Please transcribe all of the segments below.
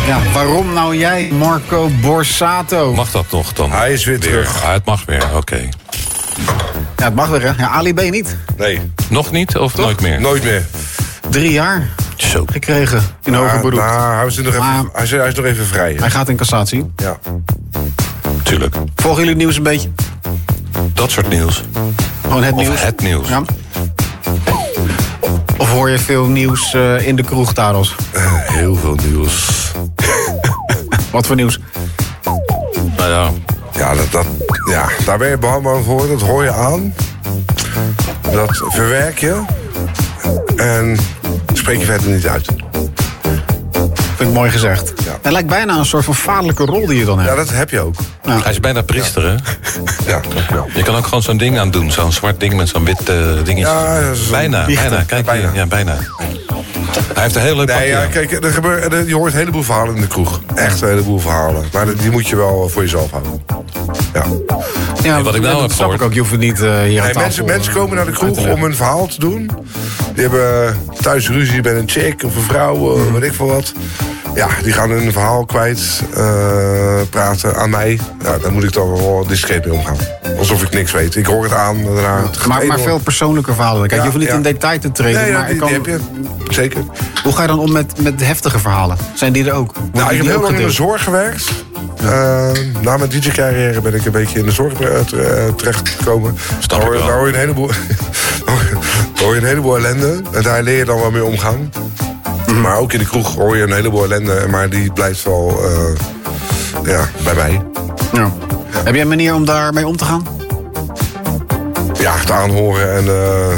Ja, waarom nou jij, Marco Borsato? Mag dat nog dan? Hij is weer terug. Ah, het mag weer, oké. Ja, het mag weer, hè? Ja, Ali B niet. Nee. Nog niet of Toch? nooit meer? Nooit meer. 3 jaar Zo. gekregen in hoger beroep. Hij is nog even vrij. Hij gaat in cassatie. Ja. Tuurlijk. Volgen jullie het nieuws een beetje? Dat soort nieuws. Gewoon het Of nieuws? het nieuws. Ja. Of hoor je veel nieuws in de kroeg, Taros? Heel veel nieuws. Wat voor nieuws? Nou ja, Ja, daar ben je behandeld voor. Dat hoor je aan. Dat verwerk je. En spreek je verder niet uit. Vind ik mooi gezegd. Ja. Het lijkt bijna een soort van vaderlijke rol die je dan hebt. Ja, dat heb je ook. hij is bijna priester, hè? Ja. Je kan ook gewoon zo'n ding aan doen. Zo'n zwart ding met zo'n wit dingetje. Ja, dat is een bijna. Kijk, bijna. Ja, bijna. Hij heeft een heel leuk pakje. Nee, ja, kijk, je hoort een heleboel verhalen in de kroeg. Echt een heleboel verhalen. Maar die moet je wel voor jezelf houden. Ja. Ja, wat ik nou dat heb snap ik gehoord. ook. Je hoeft het niet hier aan tafel, Mensen komen naar de uit kroeg te leggen. om een verhaal te doen. Die hebben thuis ruzie met een chick of een vrouw, weet ik veel wat. Ja, die gaan hun verhaal kwijt praten aan mij. Ja, daar moet ik dan wel discreet mee omgaan. Alsof ik niks weet. Ik hoor het aan. Maar veel persoonlijke verhalen. Kijk, je hoeft niet in detail te treden. Nee, maar die heb je. Zeker. Hoe ga je dan om met heftige verhalen? Zijn die er ook? Nou, ik heb die heel ook lang in de gedeeld? zorg gewerkt. Na mijn DJ-carrière ben ik een beetje in de zorg terechtgekomen. Snap ik wel. Daar hoor je een heleboel, daar hoor je een heleboel ellende. En daar leer je dan wel mee omgaan. Maar ook in de kroeg hoor je een heleboel ellende. Maar die blijft wel bij mij. Ja. Heb jij een manier om daarmee om te gaan? Ja, het aanhoren en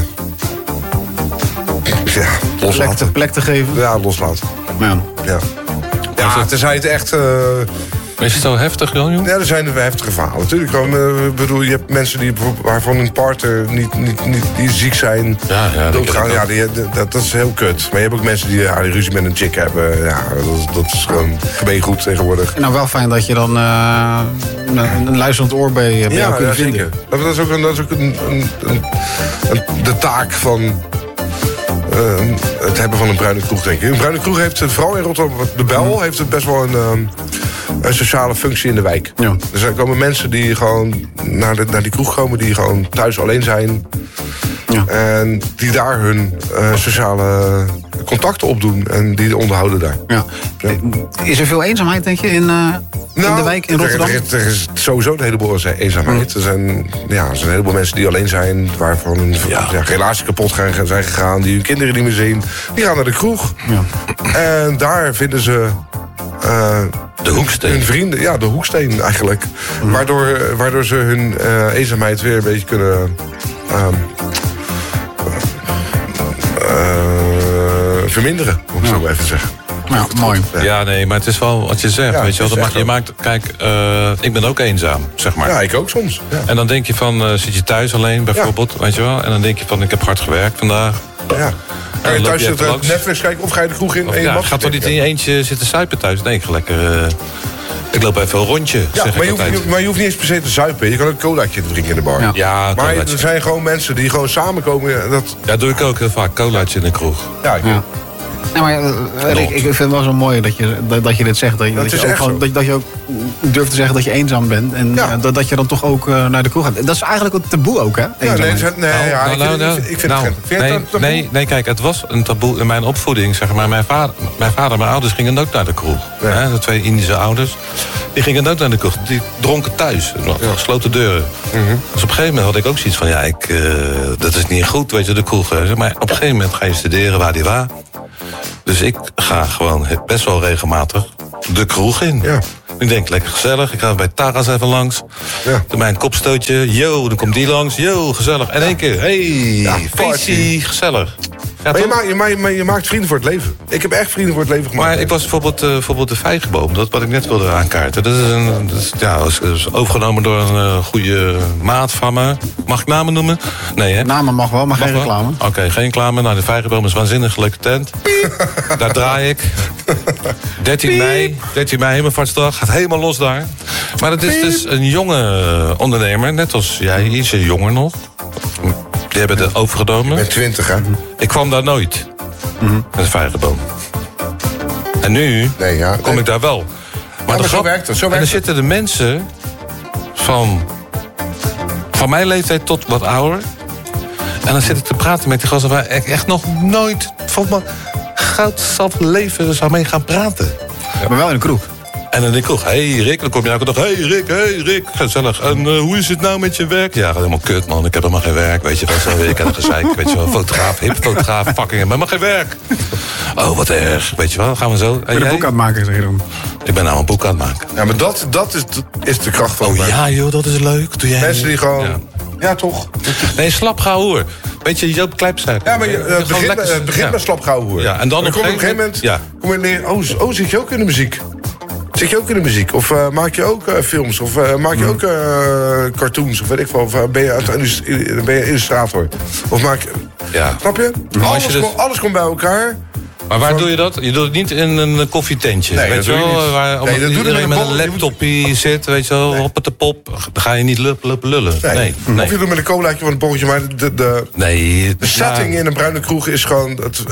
loslaten. Plek te geven? Ja, loslaten. Ja. Ja, tenzij het echt... Is het zo heftig, Jan? Ja, er zijn heftige verhalen. Natuurlijk, ik bedoel, je hebt mensen waarvan hun partner die ziek zijn, Ja, doodgaan. Ja, dat is heel kut. Maar je hebt ook mensen die ruzie met een chick hebben. Ja, dat is gewoon gemeengoed tegenwoordig. Nou, wel fijn dat je dan een luisterend oor bij jou kunt vinden. zeker. Dat is ook de taak van het hebben van een bruine kroeg, denk ik. Een bruine kroeg heeft, vooral in Rotterdam, de Bel, heeft het best wel een sociale functie in de wijk. Ja. Dus er komen mensen die gewoon naar die kroeg komen, die gewoon thuis alleen zijn. Ja. En die daar hun sociale contacten opdoen en die onderhouden daar. Ja. Is er veel eenzaamheid, denk je, in de wijk in Rotterdam? Er is sowieso een heleboel eenzaamheid. Er zijn een heleboel mensen die alleen zijn, waarvan hun relatie kapot zijn gegaan, die hun kinderen niet meer zien. Die gaan naar de kroeg. Ja. En daar vinden ze De hoeksteen. hun vrienden. Ja, de hoeksteen eigenlijk. Waardoor ze hun eenzaamheid weer een beetje kunnen verminderen, om het zo maar even te zeggen. Ja, mooi. Ja, nee, maar het is wel wat je zegt. Ja, weet je wel, het is echt kijk, ik ben ook eenzaam, zeg maar. Ja, ik ook soms. Ja. En dan denk je van, zit je thuis alleen bijvoorbeeld, weet je wel? En dan denk je van, ik heb hard gewerkt vandaag. Ja. Ga je loop thuis je even zitten langs. Netflix kijken of ga je de kroeg in Of, en je mag gaat toch niet in je eentje zitten suipen thuis? Nee, ik ga lekker... ik loop even een rondje, Ja, zeg maar ik je, altijd. hoeft niet eens per se te zuipen. Je kan ook een colaatje drinken in de bar. Ja. Ja, Maar colaatje. er zijn gewoon mensen die gewoon samenkomen. Ja, doe ik ook heel vaak. Colaatje in de kroeg. Ja, Ja. Nee, maar ik vind het wel zo mooi dat je dit zegt. Dat je ook durft te zeggen dat je eenzaam bent. En Ja. dat je dan toch ook naar de kroeg gaat. Dat is eigenlijk een taboe ook, hè? Eenzaamheid. Ik vind het geen. Nee, kijk, het was een taboe in mijn opvoeding, zeg maar. Mijn vader en mijn ouders gingen ook naar de kroeg. Ja. Hè, de 2 Indische ouders. Die gingen ook naar de kroeg. Die dronken thuis. Nog gesloten deuren. Dus op een gegeven moment had ik ook zoiets van... Ja, dat is niet goed, weet je, de kroeg. Hè. Maar op een gegeven moment ga je studeren waar die waar. Dus ik ga gewoon best wel regelmatig de kroeg in. Ja. Ik denk, lekker gezellig. Ik ga bij Taras even langs. Ja. Doe mij een kopstootje. Yo, dan komt die langs. Yo, gezellig. En 1 keer. Hey, Ja, feestie, gezellig. Ja, Maar je maakt vrienden voor het leven. Ik heb echt vrienden voor het leven gemaakt. maar ik was bijvoorbeeld de vijgenboom. Dat wat ik net wilde aankaarten. Dat is overgenomen door een goede maat van me. Mag ik namen noemen? Nee, hè? Namen mag wel, maar geen Mag wel? reclame. Oké, geen reclame. Nou, de vijgenboom is een waanzinnig leuke tent. Daar draai ik. 13 mei, Hemelvaartsdag. Gaat helemaal los daar. Maar het is dus een jonge ondernemer. Net als jij, ietsje jonger nog. Die hebben het overgenomen. Ik ben 20, hè? Ik kwam daar nooit. Met een vijgenboom. En nu kom ik daar wel. Maar zo werkt het. En dan zitten de mensen van mijn leeftijd tot wat ouder. En dan zit ik te praten met die gasten waar ik echt nog nooit van mijn goudstad leven zou mee gaan praten. Ja, maar wel in de kroeg. En dan denk ik, hey Rick, dan kom je elke dag, hey Rick, gezellig. En hoe is het nou met je werk? Ja, helemaal kut man, ik heb helemaal geen werk, weet je wel. Zo, ik heb een gezeik, weet je wel, fotograaf, fucking, helemaal geen werk. Oh, wat erg, weet je wel, gaan we zo. Ben je een boek aan het maken, zeg je dan? Ik ben nou een boek aan het maken. Ja, maar dat is de kracht van... Oh ja joh, dat is leuk. Doe jij mensen die gewoon... Ja, toch? Nee, slap gauw hoor. Weet je, Joop Kleipstra. Ja, maar het begint met slap gauw hoor. Ja, en dan op een gegeven moment kom je neer, zit je ook in de muziek? Zit je ook in de muziek? Of maak je ook films? Of maak je ook cartoons? Of weet ik veel? Of ben je illustrator? Of maak je... Ja. Snap je? Alles komt bij elkaar. Maar waar doe je dat? Je doet het niet in een koffietentje. Nee, weet je wel? Waar iedereen met een laptopje zit, weet je wel, op het de pop. Dan ga je niet lullen. Nee. Of je doet met een colaatje van een borreltje, maar de setting in een bruine kroeg is gewoon...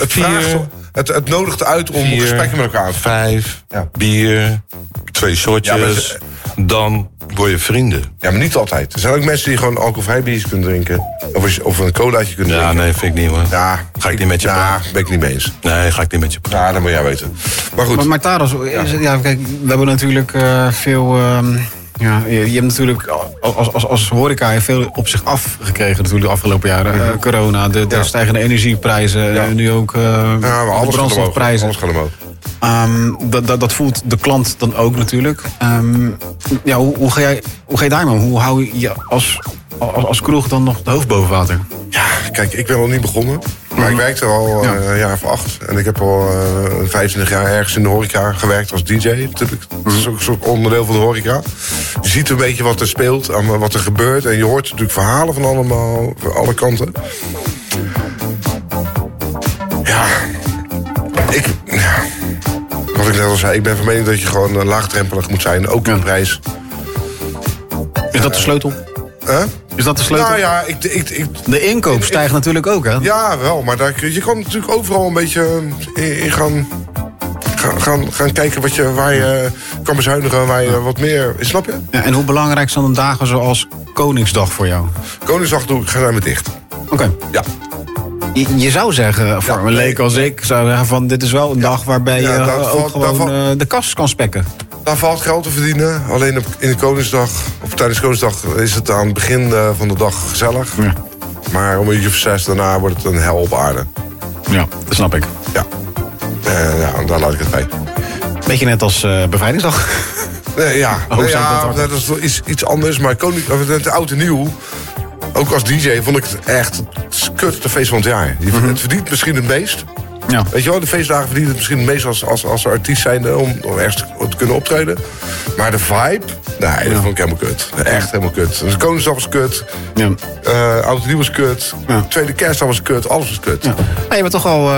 Het nodigt uit om gesprekken met elkaar te 5, bier, 2 shotjes, dan word je vrienden. Ja, maar niet altijd. Er zijn ook mensen die gewoon alcoholvrij biertjes kunnen drinken. Of een colaatje kunnen drinken. Ja, nee, vind ik niet hoor. Ja, ga ik niet met je praten. Ben ik niet mee eens. Nee, ga ik niet met je praten. Ja, dat moet jij weten. Maar goed. Maar Taras, kijk, we hebben natuurlijk veel... je hebt natuurlijk als horeca veel op zich afgekregen natuurlijk de afgelopen jaren. Corona, de stijgende energieprijzen, nu ook de brandstofprijzen. Alles gaat omhoog. Dat voelt de klant dan ook natuurlijk. Hoe ga je daarmee om? Hoe hou je als kroeg dan nog de hoofd boven water? Ja, kijk, ik ben nog niet begonnen. Maar ik werkte er al een jaar of 8. En ik heb al 25 jaar ergens in de horeca gewerkt als DJ. Natuurlijk. Dat is ook een soort onderdeel van de horeca. Je ziet een beetje wat er speelt, wat er gebeurt. En je hoort natuurlijk verhalen van alle kanten. Wat ik net al zei, ik ben van mening dat je gewoon laagdrempelig moet zijn. Ook in de prijs. Is dat de sleutel? Is dat de sleutel? Nou ja, de inkoop stijgt natuurlijk ook, hè? Ja, wel. Maar je kan natuurlijk overal een beetje in gaan kijken waar je kan bezuinigen, waar je wat meer... Snap je? Ja, en hoe belangrijk zijn dan dagen zoals Koningsdag voor jou? Koningsdag ga ik met dicht. Oké. Ja. Je zou zeggen, voor een leek als ik, zou zeggen van dit is wel een dag waarbij je ook gewoon de kas kan spekken. Daar valt geld te verdienen. Alleen in de Koningsdag, of tijdens Koningsdag is het aan het begin van de dag gezellig. Ja. Maar om een uurtje of 6 daarna wordt het een hel op aarde. Ja, dat snap ik. Ja. Daar laat ik het bij. Beetje net als Bevrijdingsdag. Dat is wel iets anders. Maar het oud en nieuw, ook als DJ vond ik het echt het kutste feest van het jaar. Het verdient misschien het meest. Ja. Weet je wel, de feestdagen verdienen het misschien het meest als artiest zijn om ergens te kunnen optreden. Maar de vibe, dat vond ik helemaal kut. Echt helemaal kut. Dus Koningsdag was kut. Ja. Oud en nieuw was kut. Ja. Tweede kerstdag was kut. Alles was kut. Ja. Je bent toch al...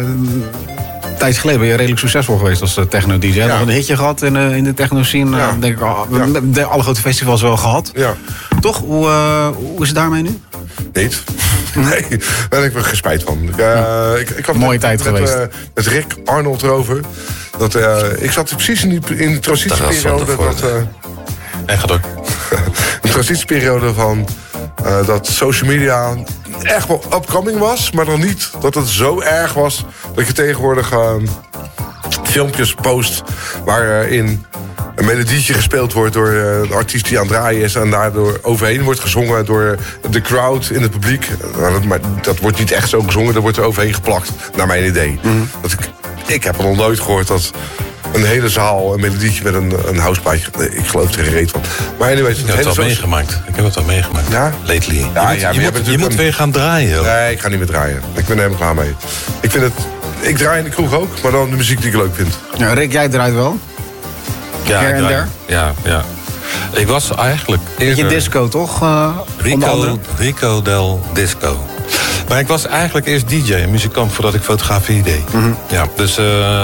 Een tijdje geleden ben je redelijk succesvol geweest als techno-dj. Je hebt nog een hitje gehad in de techno-scene. Denk ik, we hebben alle grote festivals wel gehad. Ja. Toch? Hoe is het daarmee nu? Niet. Nee, daar ben ik wel gespijt van. Ik had mooie tijd geweest. Met Rick Arnold erover. Ik zat precies in de transitieperiode. Echt door. Een transitieperiode van dat social media echt wel upcoming was, maar dan niet dat het zo erg was dat je tegenwoordig filmpjes post waarin een melodietje gespeeld wordt door een artiest die aan het draaien is en daardoor overheen wordt gezongen door de crowd in het publiek. Maar dat wordt niet echt zo gezongen, dat wordt er overheen geplakt, naar mijn idee. Ik heb nog nooit gehoord dat een hele zaal een melodietje met een houseplaatje. Ik geloof er geen reet van. Maar anyways, ik heb het wel meegemaakt. Ja? Lately. Je moet weer gaan draaien. Hoor. Nee, ik ga niet meer draaien. Ik ben er helemaal klaar mee. Ik draai in de kroeg ook, maar dan de muziek die ik leuk vind. Ja, Rick, jij draait wel? Her en der? Ja. Ik was eigenlijk eerder... Beetje disco, toch? Rico del Disco. Maar ik was eigenlijk eerst DJ en muzikant voordat ik fotografie deed. Ja, dus,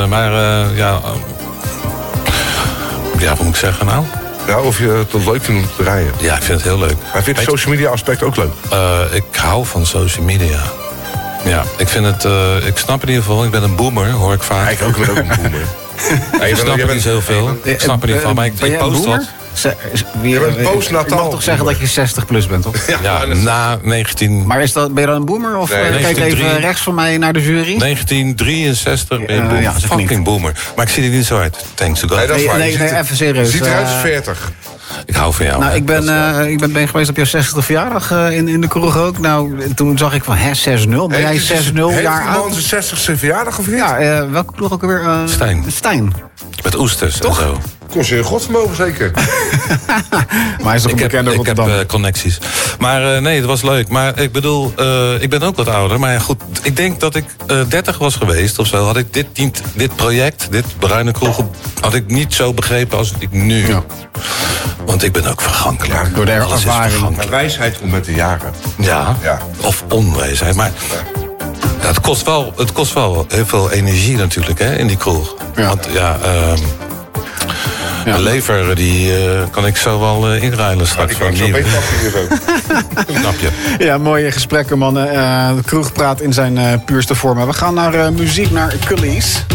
wat moet ik zeggen nou? Ja, of je het leuk vindt om te draaien. Ja, ik vind het heel leuk. Maar vind je het social media aspect ook leuk? Ik hou van social media. Ja, ik vind het... ik snap in ieder geval, ik ben een boomer, hoor ik vaak. Ik ben ook een boomer. Ik snap er niet zoveel. Ik snap er niet van, maar ik post wat. Je bent postnataal. Je mag toch zeggen dat je 60 plus bent, toch? Ja, na 19... Maar ben je dan een boomer? Of Nee, kijk even rechts van mij naar de jury? 1963 ben je boomer. Ja, zeg Fucking niet. boomer. Maar ik zie er niet zo uit. Thanks to God. Nee, dat is waar. Nee, Je ziet er- even serieus. Je ziet eruit als 40. Ik hou van jou. Nou, hè. ik ben geweest op jouw 60e verjaardag in de kroeg ook. Nou, toen zag ik van, 6-0. Ben jij 6-0 jaar Heeft oud? die man zijn 60ste verjaardag of niet? Ja, welke kroeg ook alweer? Stijn. Met oesters en zo. Kost je een godsvermogen zeker. Maar hij is toch een bekende Ik Rotterdam. heb connecties. Maar nee, het was leuk. Maar ik bedoel, ik ben ook wat ouder. Maar ja, goed, ik denk dat ik 30 was geweest of zo. Had ik dit project, dit Bruine Kroegen, had ik niet zo begrepen als ik nu. Ja. Want ik ben ook vergankelijk. door de Alles is ervaring. vergankelijk. Maar wijsheid komt met de jaren. Ja, Ja. of onwijsheid. Maar ja, het kost wel heel veel energie natuurlijk hè, in die kroeg. Ja. Want ja, mijn lever die kan ik zo wel inruilen straks. Ik kan zo beter pakken hier zo. Snap je? Ja, mooie gesprekken, mannen. De kroeg praat in zijn puurste vorm. We gaan naar muziek, naar Cullies.